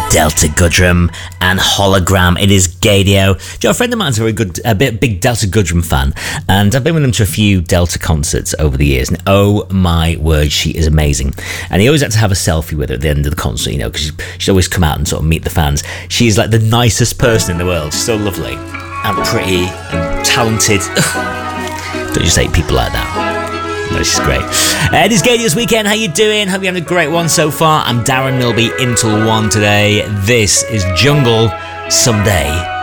Delta Goodrem and Hologram. It is Gadio. Joe, a friend of mine's a very good, big Delta Goodrem fan, and I've been with him to a few Delta concerts over the years, and oh my word, she is amazing. And he always had to have a selfie with her at the end of the concert, you know, because she'd always come out and sort of meet the fans. She's like the nicest person in the world. She's so lovely and pretty and talented. Don't just hate people like that. No, she's great. It is Gadio's weekend. How you doing? Hope you're having a great one so far. I'm Darren Milby, in till 1 today. This is Jungle Someday.